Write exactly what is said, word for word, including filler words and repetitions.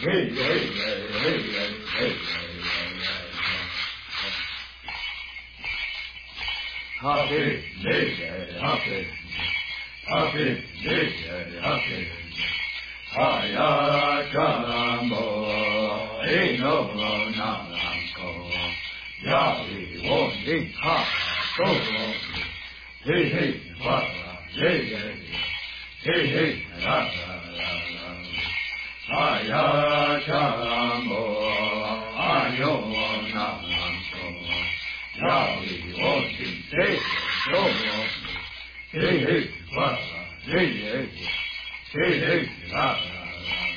hey, hey, hey, hey, hey, hey. Happy, hey, happy, happy, hey, happy. Haya Karambo, Eno Naranko, Yavi Wondi Ha, Go, hey, hey, Wara, hey, hey, hey, hey, la, la, la, la. Haya Karambo, Ayo Naranko, Yavi Wondi, hey, Go, hey, hey, Wara, hey, hey, hey, hey, la, la.